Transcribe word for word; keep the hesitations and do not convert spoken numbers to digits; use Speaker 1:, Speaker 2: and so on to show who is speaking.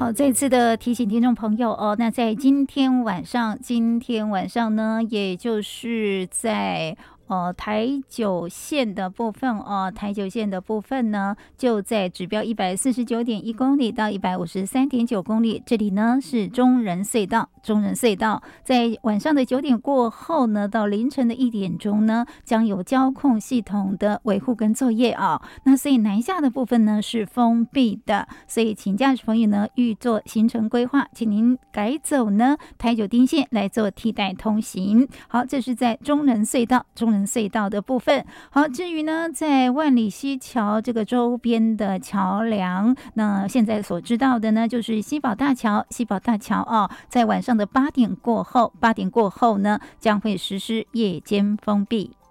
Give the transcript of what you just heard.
Speaker 1: 好，再次的提醒听众朋友哦，那在今天晚上，今天晚上呢，也就是在呃台九线的部分哦，台九线的部分呢，就在指标一百四十九点一公里到一百五十三点九公里，这里呢是中人隧道。中人隧道在晚上的九点过后呢，到凌晨的一点钟呢，将有交控系统的维护跟作业啊。那所以南下的部分呢是封闭的，所以请驾驶朋友呢预做行程规划，请您改走呢台九丁线来做替代通行。好，这是在中人隧道中人隧道的部分。好，至于呢在万里溪桥这个周边的桥梁，那现在所知道的呢就是西宝大桥，西宝大桥啊，在晚上的八点过后，八点过后呢将会实施夜间封闭。